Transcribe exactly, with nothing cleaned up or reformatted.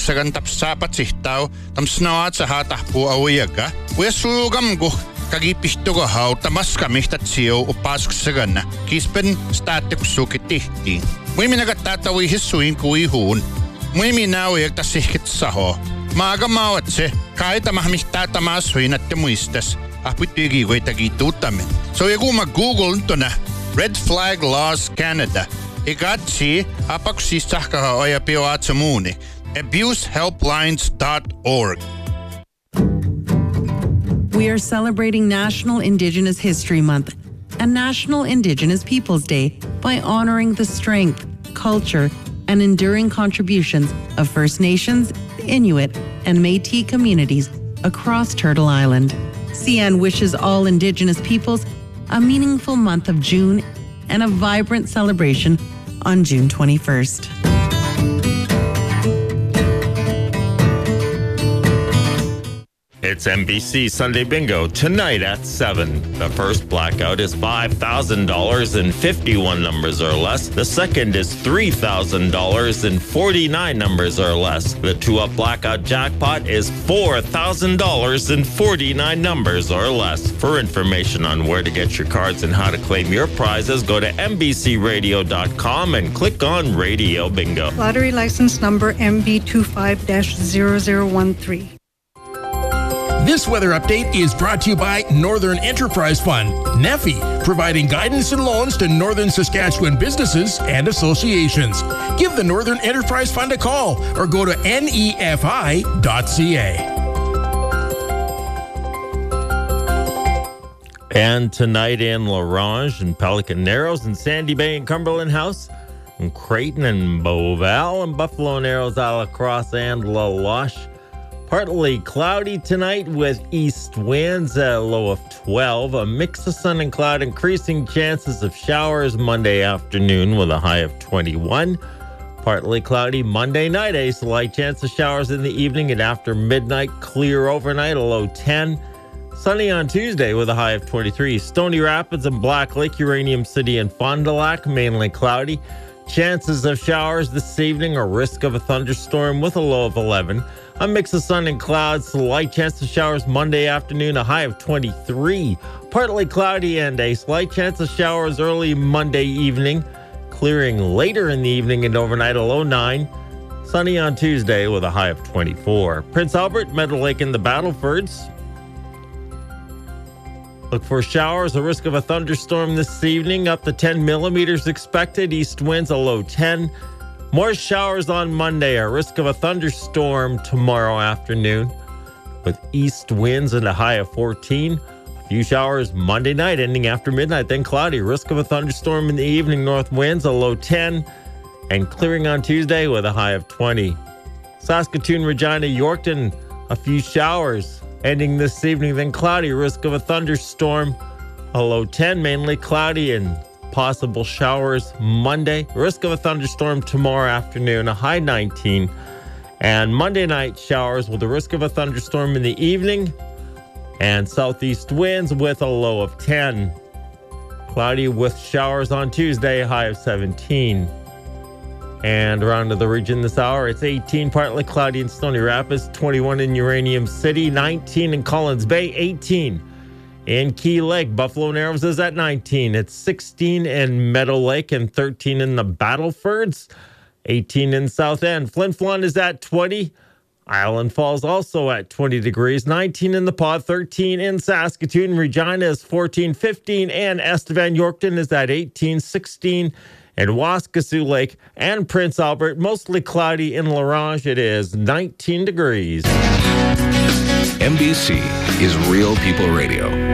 sagan tapsaapatsihtaw tamsnawaat sa hatahpu awiyaga uyasuugamgu kagipistugahaw tamaskamihtatsiyo upasuksagan kispen staatikusukitihti muimi nagatatawi hissuin kuihuun muimi nauyag tasihkitsaho maagamawatse kahit amahmihtatamasuin at temuistas ahpittigigoi tagituutamin so yagu mag-google nito na Red Flag Laws Canada igatsi apakusisahkaha oya pioatsamuni abuse helplines dot org. We are celebrating National Indigenous History Month and National Indigenous Peoples Day by honoring the strength, culture, and enduring contributions of First Nations, Inuit, and Métis communities across Turtle Island. C N wishes all Indigenous peoples a meaningful month of June and a vibrant celebration on June twenty-first. It's N B C Sunday Bingo tonight at seven. The first blackout is five thousand dollars and fifty-one numbers or less. The second is three thousand dollars and forty-nine numbers or less. The two-up blackout jackpot is four thousand dollars and forty-nine numbers or less. For information on where to get your cards and how to claim your prizes, go to N B C radio dot com and click on Radio Bingo. Lottery license number M B two five dash zero zero one three. This weather update is brought to you by Northern Enterprise Fund, N E F I, providing guidance and loans to Northern Saskatchewan businesses and associations. Give the Northern Enterprise Fund a call or go to N E F I dot C A. And tonight in La Ronge and Pelican Narrows and Sandy Bay and Cumberland House and Creighton and Beauval and Buffalo Narrows, La Crosse and La Loche. Partly cloudy tonight with east winds at a low of twelve. A mix of sun and cloud, increasing chances of showers Monday afternoon with a high of twenty-one. Partly cloudy Monday night, a slight chance of showers in the evening and after midnight. Clear overnight, a low ten. Sunny on Tuesday with a high of twenty-three. Stony Rapids and Black Lake, Uranium City and Fond du Lac, mainly cloudy. Chances of showers this evening or risk of a thunderstorm with a low of eleven. A mix of sun and clouds, slight chance of showers Monday afternoon, a high of twenty-three. Partly cloudy and a slight chance of showers early Monday evening. Clearing later in the evening and overnight, a low nine. Sunny on Tuesday with a high of twenty-four. Prince Albert, Meadow Lake, and the Battlefords. Look for showers, a risk of a thunderstorm this evening, up to ten millimeters expected. East winds, a low ten. More showers on Monday, a risk of a thunderstorm tomorrow afternoon with east winds and a high of fourteen. A few showers Monday night, ending after midnight, then cloudy. Risk of a thunderstorm in the evening, north winds, a low ten. And clearing on Tuesday with a high of twenty. Saskatoon, Regina, Yorkton, a few showers ending this evening, then cloudy. Risk of a thunderstorm, a low ten, mainly cloudy and possible showers Monday. Risk of a thunderstorm tomorrow afternoon, a high nineteen. And Monday night showers with a risk of a thunderstorm in the evening. And southeast winds with a low of ten. Cloudy with showers on Tuesday, a high of seventeen. And around to the region this hour, it's eighteen, partly cloudy in Stony Rapids, twenty-one in Uranium City, nineteen in Collins Bay, eighteen in Key Lake. Buffalo Narrows is at nineteen. It's sixteen in Meadow Lake and thirteen in the Battlefords. eighteen in South End. Flin Flon is at twenty. Island Falls also at twenty degrees. nineteen in the Pod, thirteen in Saskatoon. Regina is fourteen, fifteen, and Estevan Yorkton is at eighteen, sixteen. And Waskesiu Lake and Prince Albert, mostly cloudy in La Ronge. It is nineteen degrees. N B C is Real People Radio.